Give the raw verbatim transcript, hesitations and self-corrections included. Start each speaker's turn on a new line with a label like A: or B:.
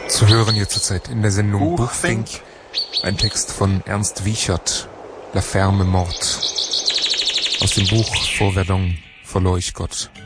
A: Zu hören hier zurzeit in der Sendung
B: Buchfink,
A: Buchfink, ein Text von Ernst Wiechert, La Ferme Morte, aus dem Buch Vor Verdun verlor ich Gott.